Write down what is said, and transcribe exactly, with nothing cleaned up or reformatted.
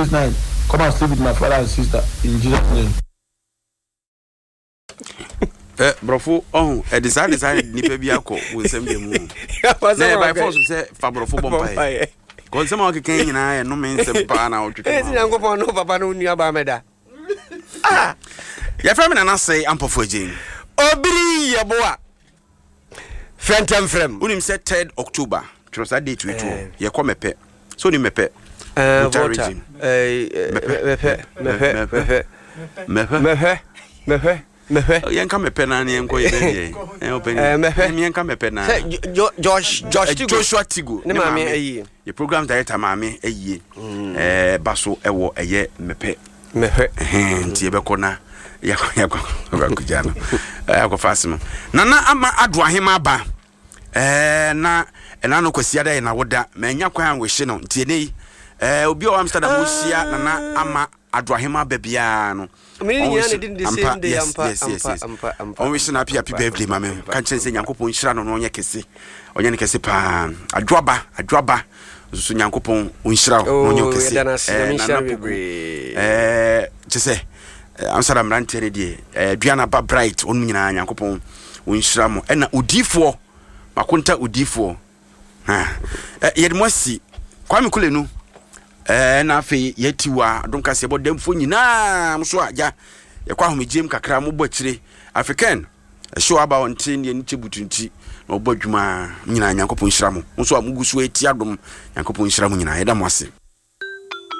this night, come and sleep with my father and sister in Jesus' name. Eh, brofo, oh, a design design nipa biako with some demo. By force say Fabrofo Bombay. Because some of the king and I no means a pan out. Go for no papa no near Bameda. Ah, your family and I say ample for Jane. Obri ya boa. Phantom frame. Unim said third October. Trust that date with you. You come a pet. So you me pet. Uh, water. Eh, mepe, mepe, mepe, mepe, mepe. Mepe. Yen come a pen and yen go ye. Open. Mepe. Yen come a pen. Josh, Josh, Joshua Tigo. Ne mami ayi. Your program director mami ayi. Eh, baso ewo eye mepe. Mepe. Nti ebe kona. Yako yako kujano. Yako fasimo. Nana ama adu ahema ba. Eh na ena no kwasi ada na woda. Menya kwan we hye no. Nti ene eh obi o Amsterdam osia nana ama adu ahema ba bia no. Mini yana didn't the same day ampa ampa ampa. On wish na happy happy birthday mama. Kan chense Nyankopon nhira no no onye kese. Onye ne kese pa. Adwoaba, adwoaba. So Nyankopon nhira no onye kese. Eh eh chese Amsterdam rante ne die. Eh duana ba bright onu nyina Nyankopon nhira mo. E na odifo makonta odifo. Ha. Eh yedmosi Kwame Kulenu. Eh na afi yetiwa donka se bodam fo nyina mso aja yakwa homegiem kakra mo bɔkire African show aba onte ne ni chebutunti na obodwuma nyina Nyankopon hyira mo mso amugusu eti adom Nyankopon hyira mo nyina yeda mo ase.